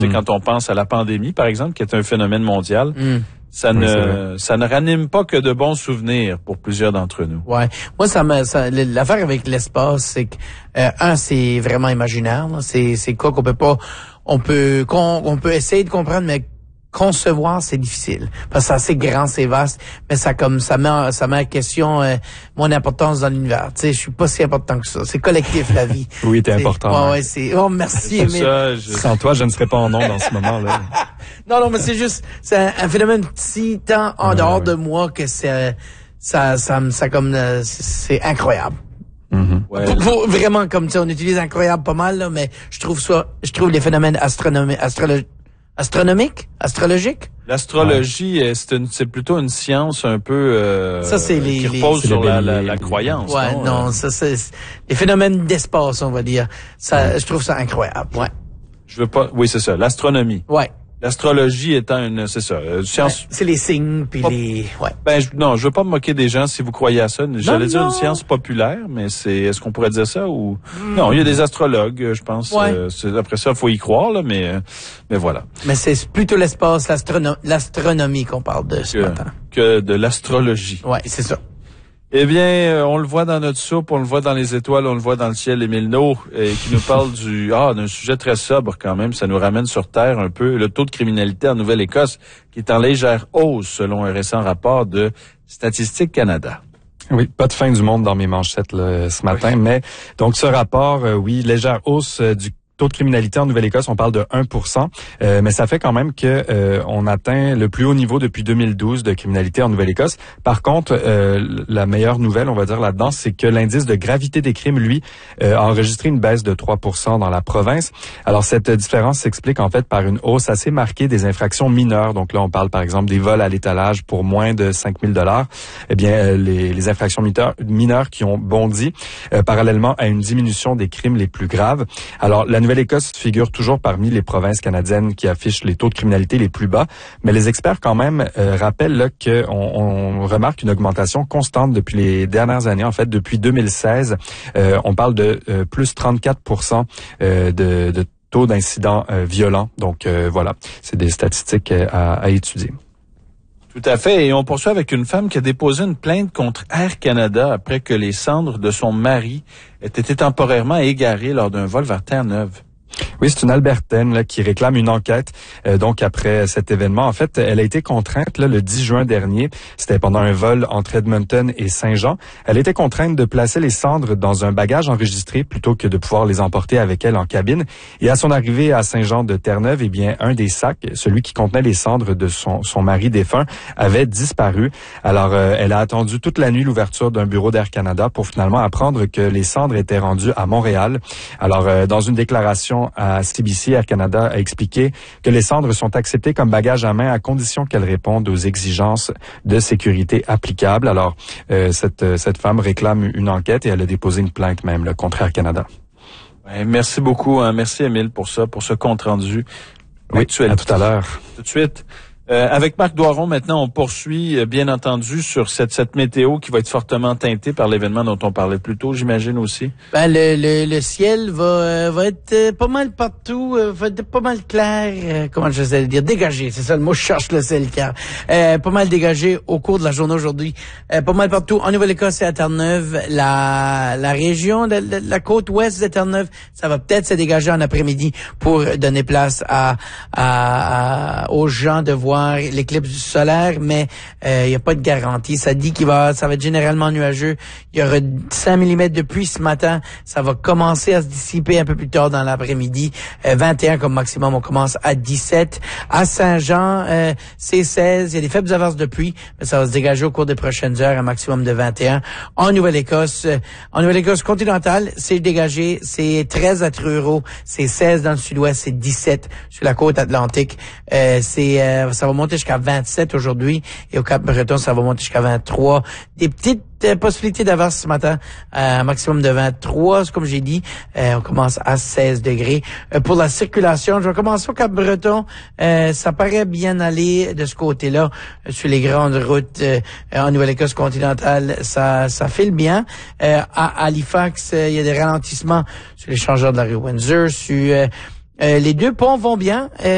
Tu sais, quand on pense à la pandémie, par exemple, qui est un phénomène mondial, ça ne ranime pas que de bons souvenirs pour plusieurs d'entre nous. Ouais. Moi, l'affaire avec l'espace, c'est que, c'est vraiment imaginaire, là. C'est quoi qu'on peut pas, on peut essayer de comprendre, mais concevoir, c'est difficile. Parce que c'est assez grand, c'est vaste, mais ça met en question mon importance dans l'univers. Tu sais, je suis pas si important que ça. C'est collectif, la vie. Oui, t'es important. Ouais, merci. Sans toi, je ne serais pas en onde en ce moment-là. Non, mais c'est un phénomène si tant en dehors de moi que c'est incroyable. Mm-hmm. Ouais. Vraiment, comme tu sais, on utilise incroyable pas mal, là, mais je trouve les phénomènes astrologiques. L'astrologie, c'est plutôt une science un peu ça, c'est qui repose sur la croyance. Ouais, non, ça c'est les phénomènes d'espace, on va dire. Ça, je trouve ça incroyable. Ouais. Oui, c'est ça, l'astronomie. Ouais. L'astrologie étant science. C'est les signes puis je veux pas me moquer des gens si vous croyez à ça. J'allais dire une science populaire, mais est-ce qu'on pourrait dire ça ou non, il y a des astrologues, je pense. Ouais. Après ça, faut y croire là, mais voilà. Mais c'est plutôt l'espace, l'astronomie qu'on parle de ce matin. Que de l'astrologie. Ouais, c'est ça. Eh bien, on le voit dans notre soupe, on le voit dans les étoiles, on le voit dans le ciel, Émile No, qui nous parle d'un sujet très sobre quand même. Ça nous ramène sur Terre un peu. Le taux de criminalité en Nouvelle-Écosse qui est en légère hausse selon un récent rapport de Statistique Canada. Oui, pas de fin du monde dans mes manchettes là, ce matin, mais donc ce rapport, légère hausse du taux de criminalité en Nouvelle-Écosse, on parle de 1%, mais ça fait quand même que on atteint le plus haut niveau depuis 2012 de criminalité en Nouvelle-Écosse. Par contre, la meilleure nouvelle, on va dire là-dedans, c'est que l'indice de gravité des crimes, lui, a enregistré une baisse de 3% dans la province. Alors, cette différence s'explique en fait par une hausse assez marquée des infractions mineures. Donc là, on parle par exemple des vols à l'étalage pour moins de 5 000 $. Eh bien, les infractions mineures qui ont bondi parallèlement à une diminution des crimes les plus graves. Alors, la Nouvelle-Écosse figure toujours parmi les provinces canadiennes qui affichent les taux de criminalité les plus bas, mais les experts quand même rappellent là qu'on remarque une augmentation constante depuis les dernières années. En fait, depuis 2016, on parle de plus 34% de taux d'incidents violents. Donc voilà, c'est des statistiques à étudier. Tout à fait. Et on poursuit avec une femme qui a déposé une plainte contre Air Canada après que les cendres de son mari aient été temporairement égarées lors d'un vol vers Terre-Neuve. Oui, c'est une Albertaine là, qui réclame une enquête. Donc, après cet événement, en fait, elle a été contrainte là, le 10 juin dernier. C'était pendant un vol entre Edmonton et Saint-Jean. Elle était contrainte de placer les cendres dans un bagage enregistré plutôt que de pouvoir les emporter avec elle en cabine. Et à son arrivée à Saint-Jean de Terre-Neuve, eh bien, un des sacs, celui qui contenait les cendres de son mari défunt, avait disparu. Alors, elle a attendu toute la nuit l'ouverture d'un bureau d'Air Canada pour finalement apprendre que les cendres étaient rendues à Montréal. Alors, dans une déclaration à CBC, Air Canada a expliqué que les cendres sont acceptées comme bagage à main à condition qu'elles répondent aux exigences de sécurité applicables. Alors, cette femme réclame une enquête et elle a déposé une plainte même là, contre Air Canada. Ouais, merci beaucoup. Merci, Émile, pour ce compte rendu. Oui, à tout à l'heure. Tout de suite. Avec Marc Doiron, maintenant, on poursuit, bien entendu, sur cette météo qui va être fortement teintée par l'événement dont on parlait plus tôt, j'imagine aussi. Ben, le ciel va être pas mal partout, va être pas mal clair, comment je sais le dire, dégagé, c'est ça le mot, je cherche le ciel clair. Pas mal dégagé au cours de la journée aujourd'hui. Pas mal partout, en Nouvelle-Écosse et à Terre-Neuve, la région de la côte ouest de Terre-Neuve, ça va peut-être se dégager en après-midi pour donner place aux gens de voir l'éclipse solaire, mais il n'y a pas de garantie. Ça dit ça va être généralement nuageux. Il y aura 5 mm de pluie ce matin. Ça va commencer à se dissiper un peu plus tard dans l'après-midi. 21 comme maximum. On commence à 17. À Saint-Jean, c'est 16. Il y a des faibles averses de pluie, mais ça va se dégager au cours des prochaines heures, un maximum de 21. En Nouvelle-Écosse continentale, c'est dégagé. C'est 13 à Truro. C'est 16 dans le sud-ouest. C'est 17 sur la côte atlantique. Ça va monter jusqu'à 27 aujourd'hui et au Cap-Breton, ça va monter jusqu'à 23. Des petites possibilités d'averse ce matin, un maximum de 23, comme j'ai dit. On commence à 16 degrés. Pour la circulation, je vais commencer au Cap-Breton. Ça paraît bien aller de ce côté-là. Sur les grandes routes en Nouvelle-Écosse continentale, ça file bien. À Halifax, il y a des ralentissements sur l'échangeur de la rue Windsor. Les deux ponts vont bien.